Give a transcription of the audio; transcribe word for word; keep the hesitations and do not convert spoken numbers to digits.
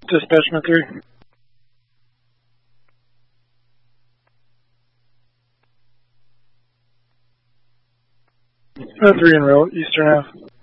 Dispatchment three. Uh, three in row, eastern half.